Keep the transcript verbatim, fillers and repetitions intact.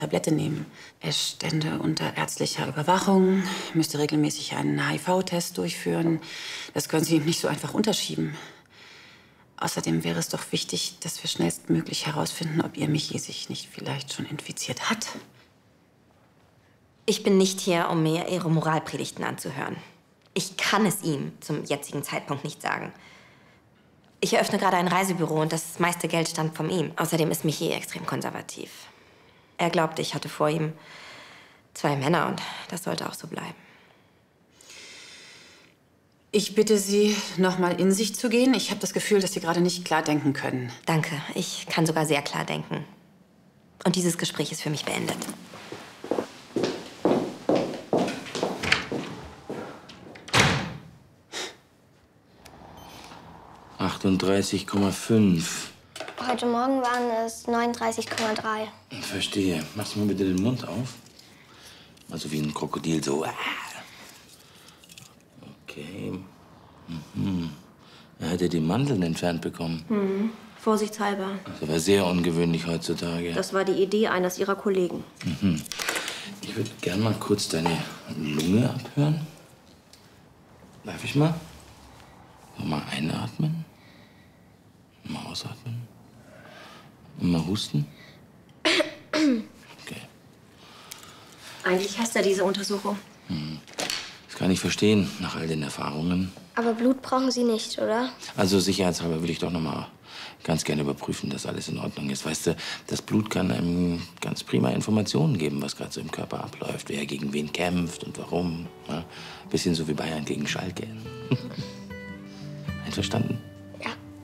Tablette nehmen. Er stände unter ärztlicher Überwachung, müsste regelmäßig einen H I V-Test durchführen. Das können Sie ihm nicht so einfach unterschieben. Außerdem wäre es doch wichtig, dass wir schnellstmöglich herausfinden, ob Ihr Michi sich nicht vielleicht schon infiziert hat. Ich bin nicht hier, um mir Ihre Moralpredigten anzuhören. Ich kann es ihm zum jetzigen Zeitpunkt nicht sagen. Ich eröffne gerade ein Reisebüro und das meiste Geld stammt von ihm. Außerdem ist Michi extrem konservativ. Er glaubte, ich hatte vor ihm zwei Männer und das sollte auch so bleiben. Ich bitte Sie, noch mal in sich zu gehen. Ich habe das Gefühl, dass Sie gerade nicht klar denken können. Danke, ich kann sogar sehr klar denken. Und dieses Gespräch ist für mich beendet. achtunddreißig Komma fünf. Heute Morgen waren es neununddreißig Komma drei. Verstehe. Machst du mal bitte den Mund auf? Also wie ein Krokodil, so. Okay. Mhm. Er hätte die Mandeln entfernt bekommen. Mhm. Vorsichtshalber. Das war sehr ungewöhnlich heutzutage. Das war die Idee eines Ihrer Kollegen. Mhm. Ich würde gern mal kurz deine Lunge abhören. Darf ich mal? Mal einatmen. Mal ausatmen. Und mal husten. Okay. Eigentlich hasst er diese Untersuchung. Hm. Das kann ich verstehen, nach all den Erfahrungen. Aber Blut brauchen Sie nicht, oder? Also sicherheitshalber will ich doch noch mal ganz gerne überprüfen, dass alles in Ordnung ist. Weißt du, das Blut kann einem ganz prima Informationen geben, was gerade so im Körper abläuft. Wer gegen wen kämpft und warum. Ja? Bisschen so wie Bayern gegen Schalke. Einverstanden?